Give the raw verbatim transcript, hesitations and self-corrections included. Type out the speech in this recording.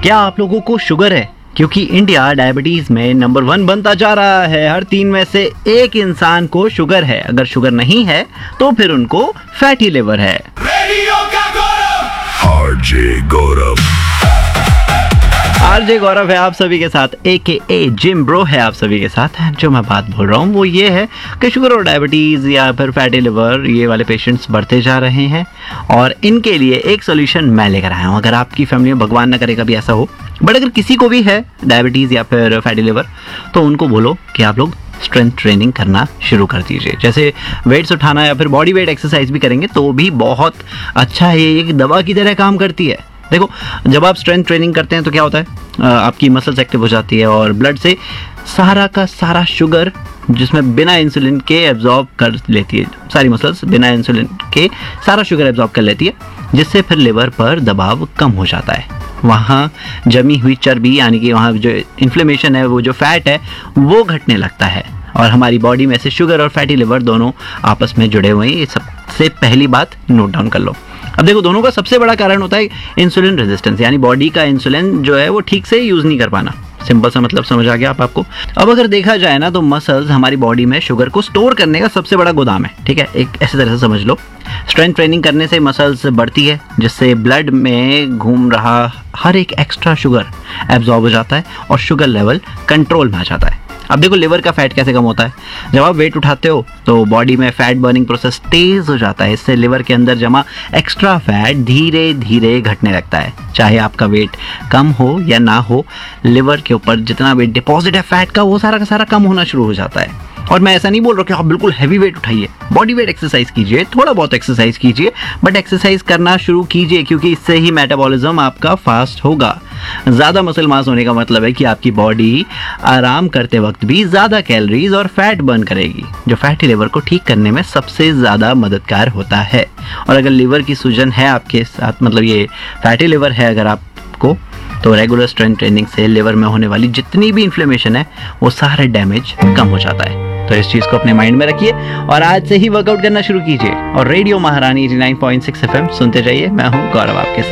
क्या आप लोगों को शुगर है? क्योंकि इंडिया डायबिटीज में नंबर वन बनता जा रहा है। हर तीन में से एक इंसान को शुगर है। अगर शुगर नहीं है तो फिर उनको फैटी लिवर है। रेडियो का गौरव आरजे गौरव आरजे गौरव है आप सभी के साथ, ए के ए जिम ब्रो है आप सभी के साथ। जो मैं बात बोल रहा हूँ वो ये है कि शुगर और डायबिटीज़ या फिर फैटी लिवर ये वाले पेशेंट्स बढ़ते जा रहे हैं और इनके लिए एक सोल्यूशन मैं लेकर आया हूँ। अगर आपकी फैमिली में भगवान न करे कभी ऐसा हो, बट अगर किसी को भी है डायबिटीज़ या फिर फैटी लिवर तो उनको बोलो कि आप लोग स्ट्रेंथ ट्रेनिंग करना शुरू कर दीजिए। जैसे वेट्स उठाना या फिर बॉडी वेट एक्सरसाइज भी करेंगे तो भी बहुत अच्छा है, एक दवा की तरह काम करती है। देखो, जब आप स्ट्रेंथ ट्रेनिंग करते हैं तो क्या होता है, आपकी मसल्स एक्टिव हो जाती है और ब्लड से सारा का सारा शुगर जिसमें बिना इंसुलिन के एब्जॉर्ब कर लेती है, सारी मसल्स बिना इंसुलिन के सारा शुगर एब्जॉर्ब कर लेती है, जिससे फिर लिवर पर दबाव कम हो जाता है। वहाँ जमी हुई चर्बी यानी कि वहाँ जो इन्फ्लेमेशन है, वो जो फैट है वो घटने लगता है और हमारी बॉडी में से शुगर और फैटी लिवर दोनों आपस में जुड़े हुए हैं। ये सबसे पहली बात नोट डाउन कर लो। अब देखो, दोनों का सबसे बड़ा कारण होता है इंसुलिन रेजिस्टेंस, यानी बॉडी का इंसुलिन जो है वो ठीक से यूज़ नहीं कर पाना। सिंपल सा मतलब समझ आ गया आप आपको। अब अगर देखा जाए ना तो मसल्स हमारी बॉडी में शुगर को स्टोर करने का सबसे बड़ा गोदाम है, ठीक है, एक ऐसे तरह से समझ लो। स्ट्रेंथ ट्रेनिंग करने से मसल्स बढ़ती है, जिससे ब्लड में घूम रहा हर एक एक्स्ट्रा शुगर एब्जॉर्ब हो जाता है और शुगर लेवल कंट्रोल में आ जाता है। अब देखो, लिवर का फैट कैसे कम होता है। जब आप वेट उठाते हो तो बॉडी में फैट बर्निंग प्रोसेस तेज हो जाता है। इससे लिवर के अंदर जमा एक्स्ट्रा फैट धीरे धीरे घटने लगता है। चाहे आपका वेट कम हो या ना हो, लिवर के ऊपर जितना वेट डिपॉजिट है फैट का वो सारा का सारा कम होना शुरू हो जाता है। और मैं ऐसा नहीं बोल रहा कि आप बिल्कुल हैवी वेट उठाइए, बॉडी वेट एक्सरसाइज कीजिए, थोड़ा बहुत एक्सरसाइज कीजिए, बट एक्सरसाइज करना शुरू कीजिए क्योंकि इससे ही मेटाबॉलिज्म आपका फास्ट होगा। ज़्यादा मसल मास होने का मतलब है कि आपकी बॉडी आराम करते वक्त भी ज़्यादा कैलोरीज और फैट बर्न करेगी, जो फैटी लिवर को ठीक करने में सबसे ज़्यादा मददगार होता है। और अगर लिवर की सूजन है आपके साथ, मतलब ये फैटी लिवर है अगर आपको, तो रेगुलर स्ट्रेंथ ट्रेनिंग से लिवर में होने वाली जितनी भी इन्फ्लेमेशन है वो सारे डैमेज कम हो जाता है। तो इस चीज़ को अपने माइंड में रखिए और आज से ही वर्कआउट करना शुरू कीजिए और रेडियो महारानी ninety nine point six FM सुनते जाइए। मैं हूँ गौरव आपके साथ।